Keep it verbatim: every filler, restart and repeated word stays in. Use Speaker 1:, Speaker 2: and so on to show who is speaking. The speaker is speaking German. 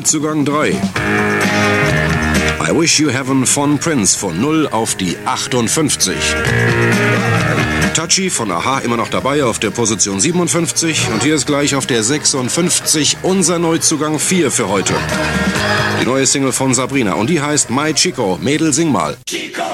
Speaker 1: Neuzugang drei. I Wish You Heaven von Prince von null auf die achtundfünfzig. Touchy von a-ha immer noch dabei auf der Position siebenundfünfzig. Und hier ist gleich auf der sechsundfünfzig unser Neuzugang vier für heute. Die neue Single von Sabrina und die heißt My Chico. Mädel, sing mal.